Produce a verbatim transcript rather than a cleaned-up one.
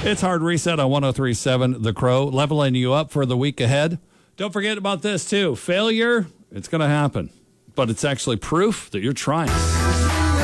It's Hard Reset on one oh three point seven The Crow, leveling you up for the week ahead. Don't forget about this, too. Failure, it's going to happen. But it's actually proof that you're trying.